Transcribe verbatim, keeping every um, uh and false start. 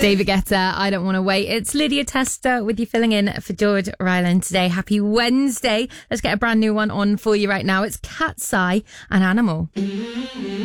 David Guetta, I Don't Want to Wait. It's Lydia Tester with you filling in for George Ryland today. Happy Wednesday. Let's get a brand new one on for you right now. It's Cat's Eye and Animal.